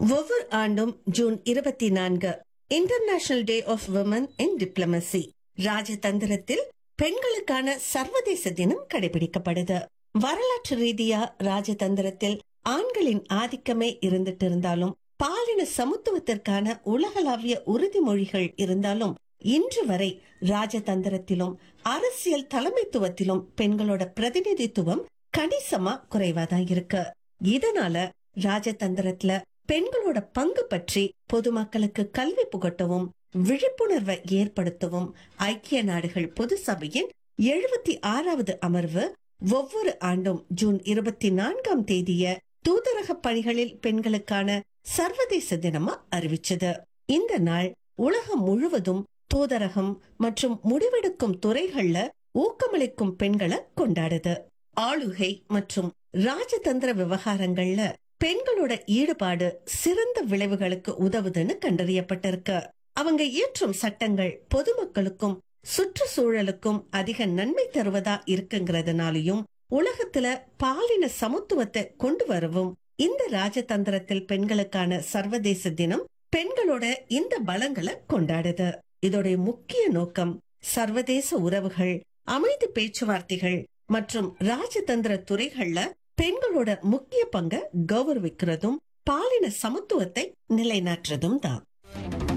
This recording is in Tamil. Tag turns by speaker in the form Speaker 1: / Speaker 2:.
Speaker 1: ஒவ்வொரு ஆண்டும் June 24 international day of women in diplomacy ராஜதந்திரத்தில் பெண்களுக்கான சர்வதேச தினம் கடைபிடிக்கப்படுது. வரலாற்று ரீதியா ராஜதந்திரத்தில் ஆண்களின் ஆதிக்கமே இருந்துட்டு இருந்தாலும், பாலின சமத்துவத்திற்கான உலகளாவிய உறுதிமொழிகள் இருந்தாலும், இன்று வரை ராஜதந்திரத்திலும் அரசியல் தலைமைத்துவத்திலும் பெண்களோட பிரதிநிதித்துவம் கணிசமா குறைவாதான் இருக்கு. இதனால ராஜதந்திரத்துல பெண்களோட பங்கு பற்றி பொதுமக்களுக்கு கல்வி புகட்டவும் விழிப்புணர்வை ஏற்படுத்தவும் ஐக்கிய நாடுகள் பொது சபையின் 76வது அமர்வு ஒவ்வொரு ஆண்டும் ஜூன் 24ஆம் தேதிய தூதரக பணிகளில் பெண்களுக்கான சர்வதேச தினமா அறிவிச்சது. இந்த நாள் உலகம் முழுவதும் தூதரகம் மற்றும் முடிவெடுக்கும் துறைகள்ல ஊக்கமளிக்கும் பெண்களை கொண்டாடுது. ஆளுகை மற்றும் ராஜதந்திர விவகாரங்கள்ல பெண்களோட ஈடுபாடு சிறந்த விளைவுகளுக்கு உதவுதுன்னு கண்டறியப்பட்டிருக்கு. அவங்க இயற்றும் சட்டங்கள் பொதுமக்களுக்கும் சுற்றுச்சூழலுக்கும் அதிக நன்மை தருவதா இருக்குங்கிறதுனாலையும், உலகத்துல பாலின சமத்துவத்தை கொண்டு வரவும் இந்த ராஜதந்திரத்தில் பெண்களுக்கான சர்வதேச தினம் பெண்களோட இந்த பலங்களை கொண்டாடுது. இதோட முக்கிய நோக்கம் சர்வதேச உறவுகள், அமைதி பேச்சுவார்த்தைகள் மற்றும் ராஜதந்திர துறைகள்ல பெண்களோட முக்கிய பங்கை கௌரவிக்கிறதும் பாலின சமத்துவத்தை நிலைநாட்டுறதும் தான்.